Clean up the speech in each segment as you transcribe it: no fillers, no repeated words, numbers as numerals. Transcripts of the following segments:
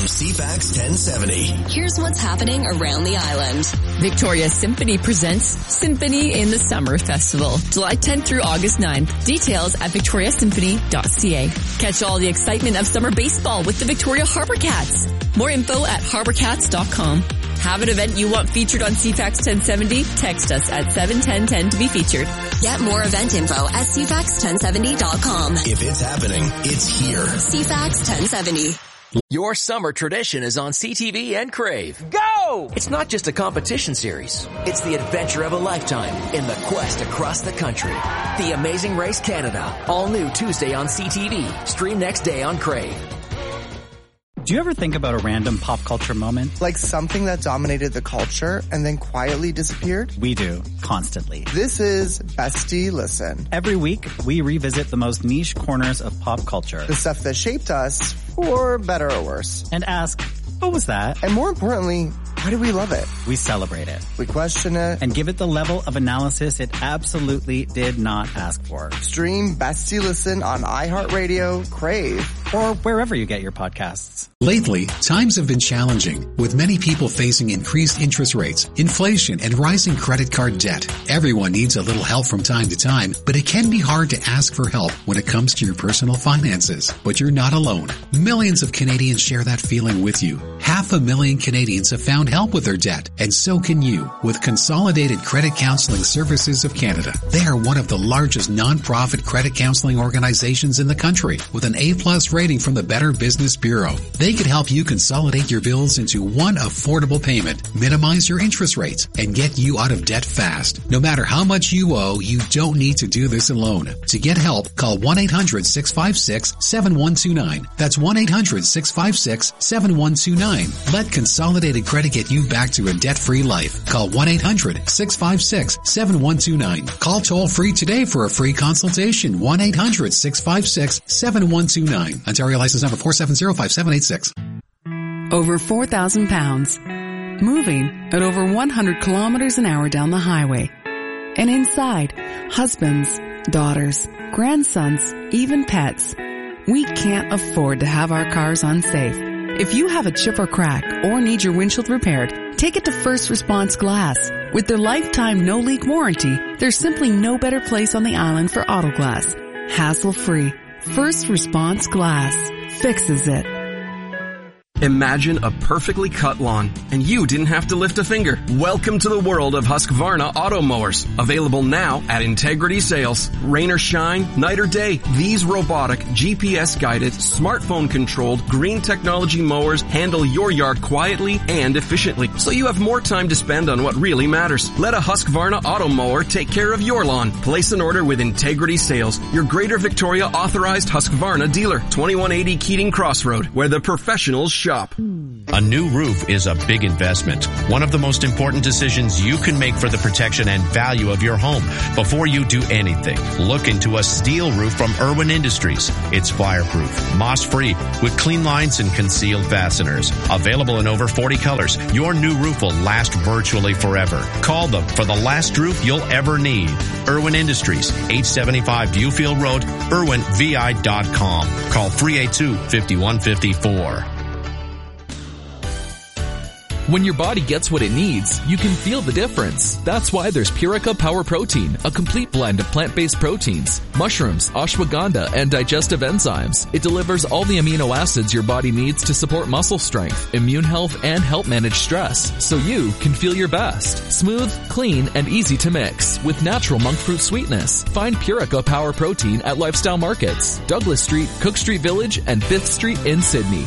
CFAX 1070. Here's what's happening around the island. Victoria Symphony presents Symphony in the Summer Festival, July 10th through August 9th. Details at victoriasymphony.ca. Catch all the excitement of summer baseball with the Victoria Harbour Cats. More info at harbourcats.com. Have an event you want featured on CFAX 1070? Text us at 71010 to be featured. Get more event info at CFAX1070.com. If it's happening, it's here. CFAX 1070. Your summer tradition is on CTV and Crave. Go! It's not just a competition series. It's the adventure of a lifetime in the quest across the country. The Amazing Race Canada. All new Tuesday on CTV. Stream next day on Crave. Do you ever think about a random pop culture moment? Like something that dominated the culture and then quietly disappeared? We do, constantly. This is Bestie Listen. Every week, we revisit the most niche corners of pop culture. The stuff that shaped us, for better or worse. And ask, what was that? And more importantly, why do we love it? We celebrate it. We question it. And give it the level of analysis it absolutely did not ask for. Stream Bestie Listen on iHeartRadio, Crave, or wherever you get your podcasts. Lately, times have been challenging, with many people facing increased interest rates, inflation, and rising credit card debt. Everyone needs a little help from time to time, but it can be hard to ask for help when it comes to your personal finances. But you're not alone. Millions of Canadians share that feeling with you. 500,000 Canadians have found help with their debt, and so can you with Consolidated Credit Counseling Services of Canada. They are one of the largest non-profit credit counseling organizations in the country, with an A+ rating from the Better Business Bureau. They can help you consolidate your bills into one affordable payment, minimize your interest rates, and get you out of debt fast. No matter how much you owe, you don't need to do this alone. To get help, call 1-800-656-7129. That's 1-800-656-7129. Let Consolidated Credit get you back to a debt-free life. Call 1-800-656-7129. Call toll-free today for a free consultation. 1-800-656-7129. Ontario license number 4705786. Over 4,000 pounds. Moving at over 100 kilometers an hour down the highway. And inside, husbands, daughters, grandsons, even pets. We can't afford to have our cars unsafe. If you have a chip or crack or need your windshield repaired, take it to First Response Glass. With their lifetime no-leak warranty, there's simply no better place on the island for auto glass. Hassle-free. First Response Glass fixes it. Imagine a perfectly cut lawn, and you didn't have to lift a finger. Welcome to the world of Husqvarna auto mowers. Available now at Integrity Sales. Rain or shine, night or day, these robotic, GPS-guided, smartphone-controlled, green technology mowers handle your yard quietly and efficiently, so you have more time to spend on what really matters. Let a Husqvarna auto mower take care of your lawn. Place an order with Integrity Sales, your Greater Victoria authorized Husqvarna dealer. 2180 Keating Crossroad, where the professionals shop. A new roof is a big investment. One of the most important decisions you can make for the protection and value of your home. Before you do anything, look into a steel roof from Irwin Industries. It's fireproof, moss-free, with clean lines and concealed fasteners. Available in over 40 colors, your new roof will last virtually forever. Call them for the last roof you'll ever need. Irwin Industries, 875 Viewfield Road, irwinvi.com. Call 382-5154. When your body gets what it needs, you can feel the difference. That's why there's Purica Power Protein, a complete blend of plant-based proteins, mushrooms, ashwagandha, and digestive enzymes. It delivers all the amino acids your body needs to support muscle strength, immune health, and help manage stress, so you can feel your best. Smooth, clean, and easy to mix with natural monk fruit sweetness. Find Purica Power Protein at Lifestyle Markets, Douglas Street, Cook Street Village, and 5th Street in Sydney.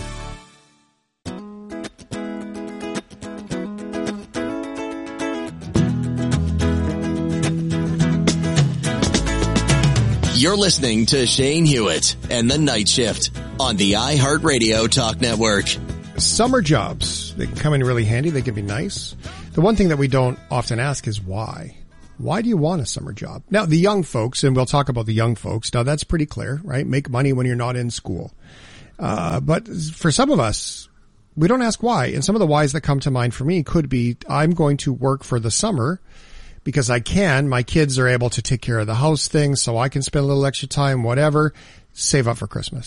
You're listening to Shane Hewitt and the Night Shift on the iHeartRadio Talk Network. Summer jobs, they can come in really handy. They can be nice. The one thing that we don't often ask is why. Why do you want a summer job? Now, the young folks, and we'll talk about the young folks. Now, that's pretty clear, right? Make money when you're not in school. But for some of us, we don't ask why. And some of the whys that come to mind for me could be, I'm going to work for the summer because I can. My kids are able to take care of the house things, so I can spend a little extra time, whatever, save up for Christmas.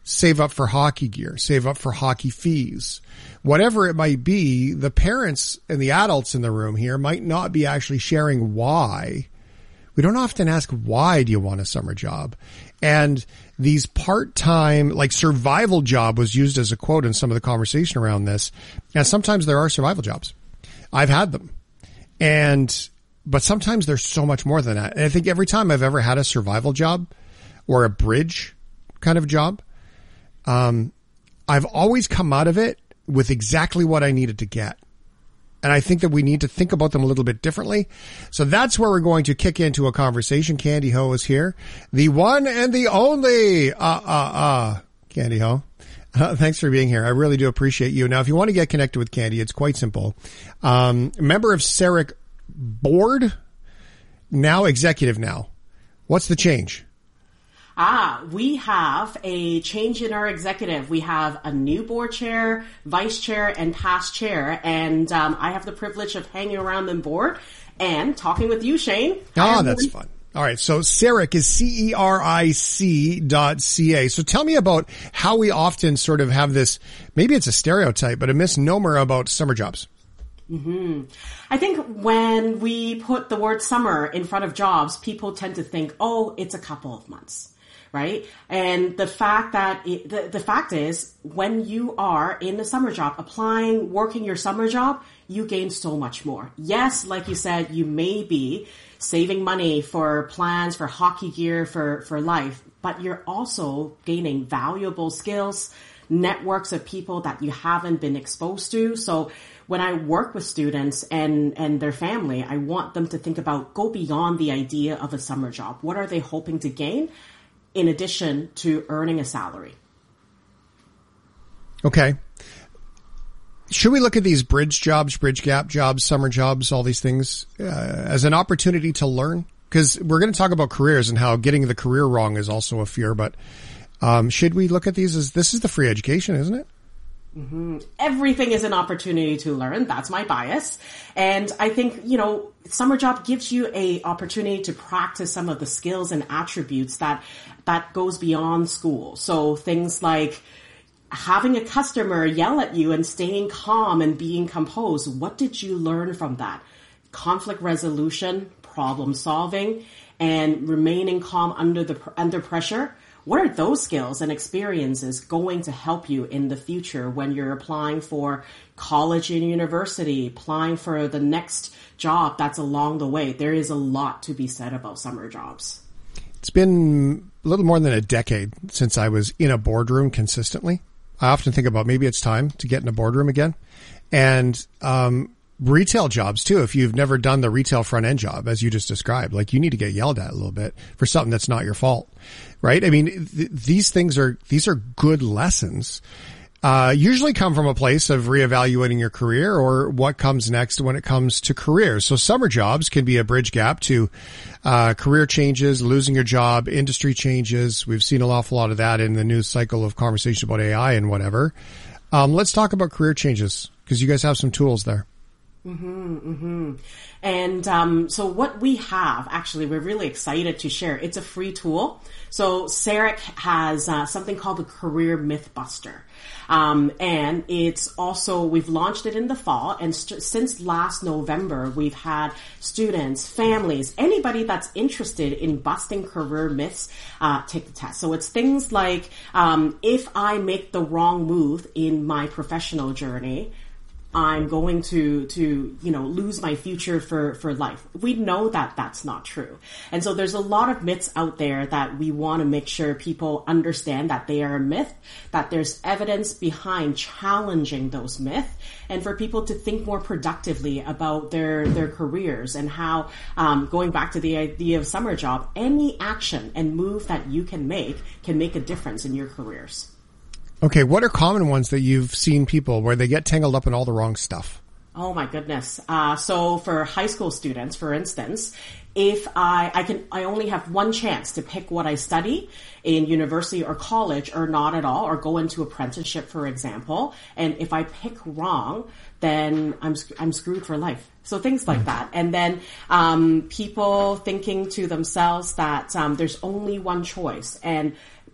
save up for hockey gear, save up for hockey fees, whatever it might be. The parents and the adults in the room here might not be actually sharing why. We don't often ask, why do you want a summer job? And these part-time, like survival job was used as a quote in some of the conversation around this. And sometimes there are survival jobs. I've had them. But sometimes there's so much more than that. And I think every time I've ever had a survival job or a bridge kind of job, I've always come out of it with exactly what I needed to get. And I think that we need to think about them a little bit differently. So that's where we're going to kick into a conversation. Candy Ho is here. The one and the only, Candy Ho. Thanks for being here. I really do appreciate you. Now, if you want to get connected with Candy, it's quite simple. Member of CEREC board, now executive now. What's the change? We have a change in our executive. We have a new board chair, vice chair, and past chair. And I have the privilege of hanging around the board and talking with you, Shane. Oh, that's fun. All right. So CEREC is CERIC.ca. So tell me about how we often sort of have this, maybe it's a stereotype, but a misnomer about summer jobs. Mm-hmm. I think when we put the word summer in front of jobs, people tend to think, oh, it's a couple of months. Right. And the fact that the fact is, when you are in the summer job, applying, working your summer job, you gain so much more. Yes, like you said, you may be saving money for plans, for hockey gear, for life, but you're also gaining valuable skills, networks of people that you haven't been exposed to. So when I work with students and their family, I want them to think about, go beyond the idea of a summer job. What are they hoping to gain in addition to earning a salary? Okay. Should we look at these bridge jobs, bridge gap jobs, summer jobs, all these things as an opportunity to learn? Because we're going to talk about careers and how getting the career wrong is also a fear. But should we look at these as, this is the free education, isn't it? Mm-hmm. Everything is an opportunity to learn. That's my bias. And I think, summer job gives you a opportunity to practice some of the skills and attributes that goes beyond school. So things like having a customer yell at you and staying calm and being composed. What did you learn from that? Conflict resolution, problem solving, and remaining calm under pressure. What are those skills and experiences going to help you in the future when you're applying for college and university, applying for the next job that's along the way? There is a lot to be said about summer jobs. It's been a little more than a decade since I was in a boardroom consistently. I often think about maybe it's time to get in a boardroom again. And retail jobs too. If you've never done the retail front end job, as you just described, like you need to get yelled at a little bit for something that's not your fault, right? I mean, these are good lessons. Usually come from a place of reevaluating your career or what comes next when it comes to careers. So summer jobs can be a bridge gap to career changes, losing your job, industry changes. We've seen an awful lot of that in the news cycle of conversation about AI and whatever. Let's talk about career changes because you guys have some tools there. Mm-hmm, mm-hmm. And so what we have, actually, we're really excited to share. It's a free tool. So CEREC has something called the Career Myth Buster. And it's also, we've launched it in the fall. And since last November, we've had students, families, anybody that's interested in busting career myths, take the test. So it's things like, if I make the wrong move in my professional journey, I'm going to lose my future for life. We know that that's not true. And so there's a lot of myths out there that we want to make sure people understand that they are a myth, that there's evidence behind challenging those myths, and for people to think more productively about their careers and how, going back to the idea of summer job, any action and move that you can make a difference in your careers. Okay, what are common ones that you've seen people where they get tangled up in all the wrong stuff? Oh my goodness. So for high school students, for instance, if I only have one chance to pick what I study in university or college or not at all, or go into apprenticeship, for example, and if I pick wrong, then I'm screwed for life. So things like that. And then people thinking to themselves that there's only one choice, and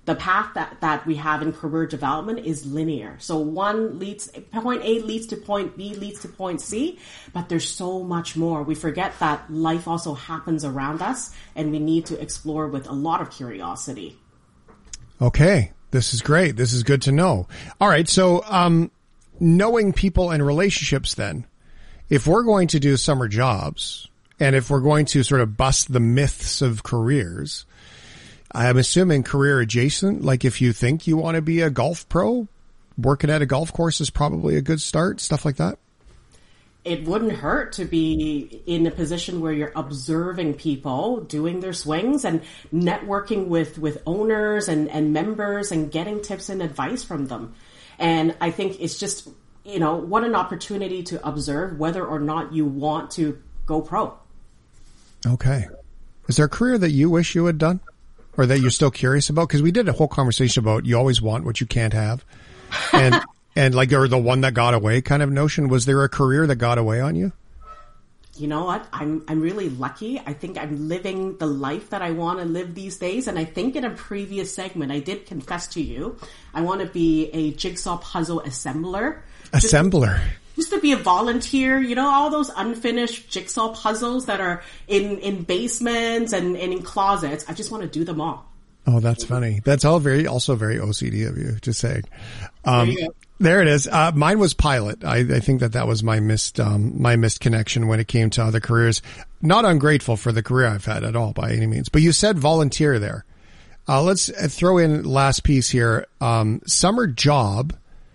the path that we have in career development is linear. So point A leads to point B leads to point C, but there's so much more. We forget that life also happens around us, and we need to explore with a lot of curiosity. Okay. This is great. This is good to know. All right. So, knowing people and relationships then, if we're going to do summer jobs and if we're going to sort of bust the myths of careers, I'm assuming career adjacent, like if you think you want to be a golf pro, working at a golf course is probably a good start, stuff like that. It wouldn't hurt to be in a position where you're observing people doing their swings and networking with owners and members and getting tips and advice from them. And I think it's just, what an opportunity to observe whether or not you want to go pro. Okay. Is there a career that you wish you had done or that you're still curious about? Because we did a whole conversation about you always want what you can't have. And like, or the one that got away kind of notion. Was there a career that got away on you? You know what? I'm really lucky. I think I'm living the life that I want to live these days. And I think in a previous segment, I did confess to you, I want to be a jigsaw puzzle assembler. Just to be a volunteer, all those unfinished jigsaw puzzles that are in basements and in closets. I just want to do them all. Oh, that's funny. That's also very OCD of you, just saying. There it is. Mine was pilot. I think that was my missed connection when it came to other careers. Not ungrateful for the career I've had at all by any means, but you said volunteer there. Let's throw in last piece here. Summer job,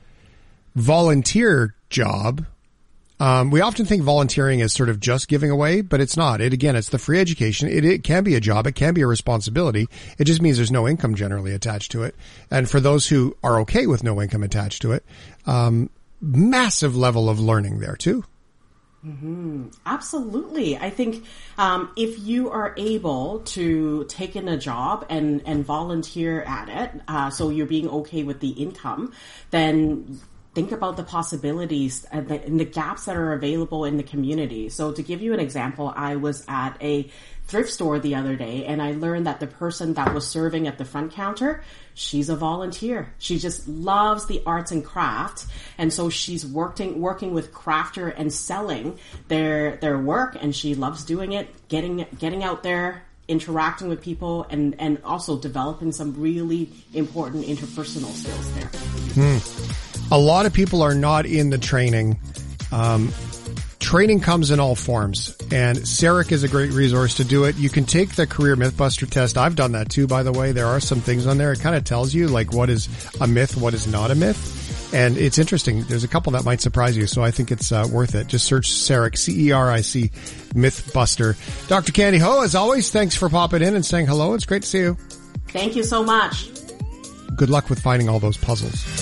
volunteer job. We often think volunteering is sort of just giving away, but it's not. It's the free education. It can be a job. It can be a responsibility. It just means there's no income generally attached to it. And for those who are okay with no income attached to it, massive level of learning there too. Mm-hmm. Absolutely. I think if you are able to take in a job and volunteer at it, so you're being okay with the income, then think about the possibilities and the gaps that are available in the community. So to give you an example, I was at a thrift store the other day and I learned that the person that was serving at the front counter, she's a volunteer. She just loves the arts and craft. And so she's working with crafter and selling their work, and she loves doing it, getting out there, interacting with people, and also developing some really important interpersonal skills there. A lot of people are not in the training. Training comes in all forms, and CEREC is a great resource to do it. You can take the Career Mythbuster test. I've done that too, by the way. There are some things on there. It kind of tells you like what is a myth, what is not a myth. And it's interesting. There's a couple that might surprise you, so I think it's worth it. Just search CEREC, CERIC, Mythbuster. Dr. Candy Ho, as always, thanks for popping in and saying hello. It's great to see you. Thank you so much. Good luck with finding all those puzzles.